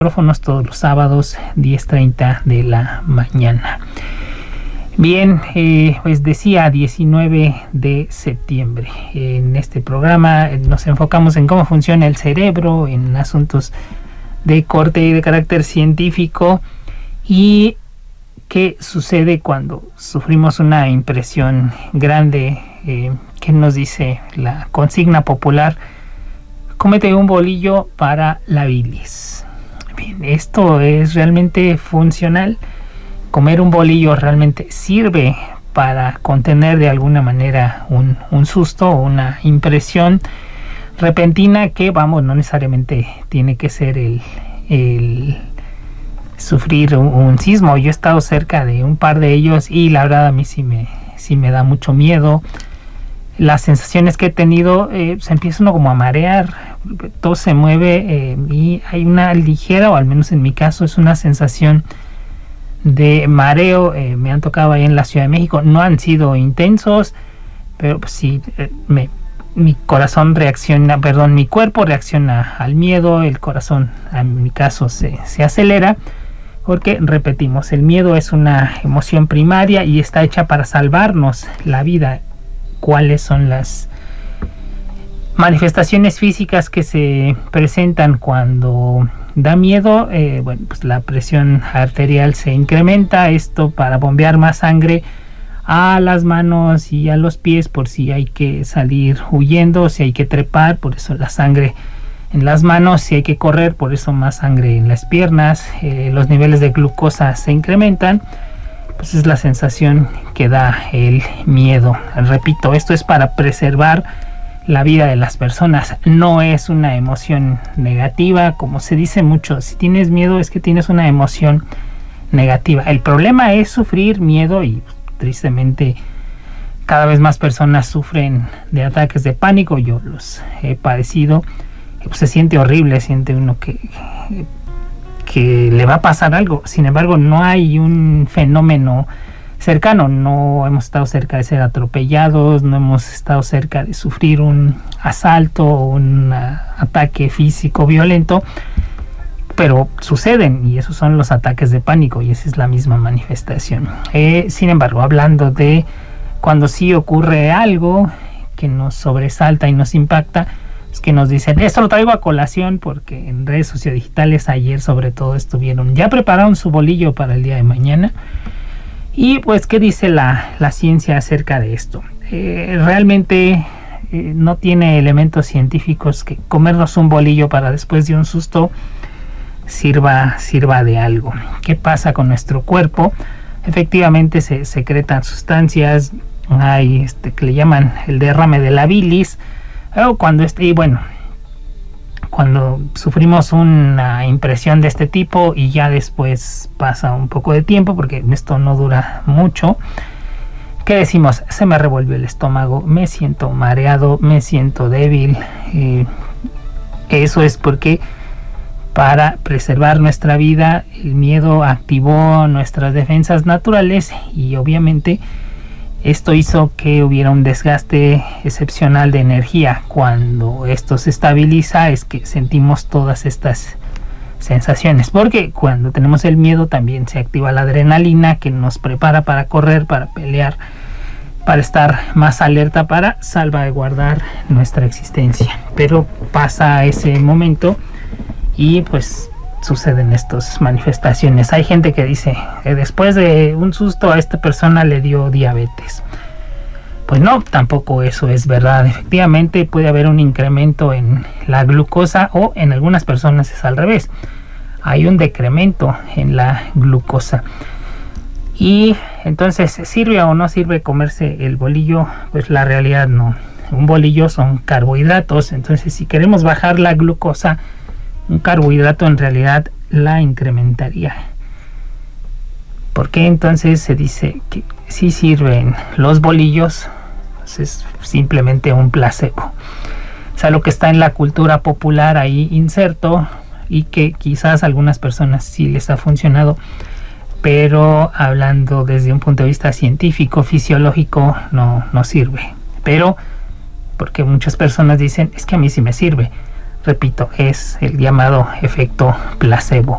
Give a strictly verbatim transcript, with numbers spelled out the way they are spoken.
micrófonos todos los sábados, diez treinta de la mañana. Bien, eh, pues decía diecinueve de septiembre. En este programa nos enfocamos en cómo funciona el cerebro, en asuntos de corte y de carácter científico y qué sucede cuando sufrimos una impresión grande. Eh, ¿Qué nos dice la consigna popular? Cómete un bolillo para la bilis. Bien, esto es realmente funcional. Comer un bolillo realmente sirve para contener de alguna manera un, un susto o una impresión repentina que, vamos, no necesariamente tiene que ser el, el sufrir un, un sismo. Yo he estado cerca de un par de ellos y la verdad a mí sí me, sí me da mucho miedo. Las sensaciones que he tenido, eh, se empieza uno como a marear, todo se mueve eh, y hay una ligera, o al menos en mi caso, es una sensación de mareo. Eh, me han tocado ahí en la Ciudad de México, no han sido intensos, pero pues sí, eh, me, mi corazón reacciona, perdón, mi cuerpo reacciona al miedo, el corazón en mi caso se, se acelera, porque repetimos, el miedo es una emoción primaria y está hecha para salvarnos la vida. ¿Cuáles son las manifestaciones físicas que se presentan cuando da miedo? Eh, bueno, pues la presión arterial se incrementa, esto para bombear más sangre a las manos y a los pies por si hay que salir huyendo, si hay que trepar, por eso la sangre en las manos, si hay que correr, por eso más sangre en las piernas. Eh, los niveles de glucosa se incrementan. Pues es la sensación que da el miedo. Repito, esto es para preservar la vida de las personas, no es una emoción negativa, como se dice mucho. Si tienes miedo es que tienes una emoción negativa. El problema es sufrir miedo y tristemente cada vez más personas sufren de ataques de pánico. Yo los he padecido. Pues se siente horrible, siente uno que que le va a pasar algo. Sin embargo, no hay un fenómeno cercano, no hemos estado cerca de ser atropellados, no hemos estado cerca de sufrir un asalto o un uh, ataque físico violento, pero suceden y esos son los ataques de pánico y esa es la misma manifestación. Eh, sin embargo, hablando de cuando sí ocurre algo que nos sobresalta y nos impacta, es que nos dicen, esto lo traigo a colación porque en redes sociodigitales ayer sobre todo estuvieron, ya prepararon su bolillo para el día de mañana. Y pues, ¿qué dice la, la ciencia acerca de esto? Eh, realmente eh, no tiene elementos científicos que comernos un bolillo para después de un susto sirva, sirva de algo. ¿Qué pasa con nuestro cuerpo? Efectivamente se secretan sustancias, hay este que le llaman el derrame de la bilis. O cuando este, y bueno, cuando sufrimos una impresión de este tipo y ya después pasa un poco de tiempo, porque esto no dura mucho, ¿qué decimos? Se me revolvió el estómago, me siento mareado, me siento débil. Eh, eso es porque para preservar nuestra vida, el miedo activó nuestras defensas naturales y obviamente esto hizo que hubiera un desgaste excepcional de energía. Cuando esto se estabiliza es que sentimos todas estas sensaciones, porque cuando tenemos el miedo también se activa la adrenalina que nos prepara para correr, para pelear, para estar más alerta, para salvaguardar nuestra existencia. Pero pasa ese momento y pues suceden estas manifestaciones. Hay gente que dice que después de un susto a esta persona le dio diabetes. Pues no, tampoco eso es verdad. Efectivamente puede haber un incremento en la glucosa o en algunas personas es al revés. Hay un decremento en la glucosa. Y entonces, ¿sirve o no sirve comerse el bolillo? Pues la realidad no. Un bolillo son carbohidratos. Entonces si queremos bajar la glucosa, un carbohidrato en realidad la incrementaría. ¿Por qué entonces se dice que sí sirven los bolillos? Pues es simplemente un placebo. O sea, lo que está en la cultura popular ahí inserto y que quizás a algunas personas sí les ha funcionado, pero hablando desde un punto de vista científico, fisiológico, no, no sirve. Pero porque muchas personas dicen, es que a mí sí me sirve. Repito, es el llamado efecto placebo.